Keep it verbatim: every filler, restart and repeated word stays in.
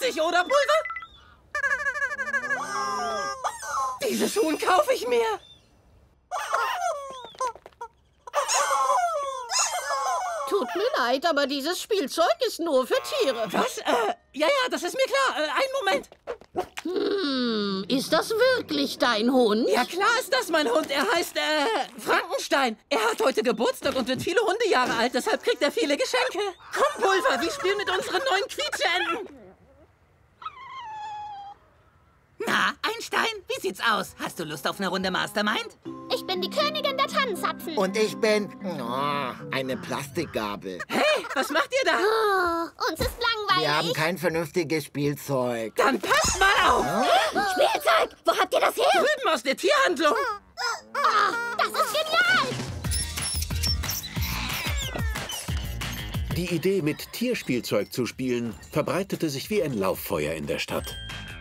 lustig, oder, Pulver? Dieses Huhn kaufe ich mir. Tut mir leid, aber dieses Spielzeug ist nur für Tiere. Was? Äh, ja, ja, das ist mir klar. Äh, einen Moment. Hm, ist das wirklich dein Hund? Ja, klar ist das mein Hund. Er heißt, äh, Frankenstein. Er hat heute Geburtstag und wird viele Hundejahre alt. Deshalb kriegt er viele Geschenke. Komm, Pulver, wir spielen mit unseren neuen Quietscheenten. Na, Einstein, wie sieht's aus? Hast du Lust auf eine Runde Mastermind? Ich bin die Königin der Tannenzapfen. Und ich bin oh, eine Plastikgabel. Hey, was macht ihr da? Oh, uns ist langweilig. Wir haben kein vernünftiges Spielzeug. Dann passt mal auf. Spielzeug! Wo habt ihr das her? Drüben aus der Tierhandlung. Oh, das ist genial! Die Idee, mit Tierspielzeug zu spielen, verbreitete sich wie ein Lauffeuer in der Stadt.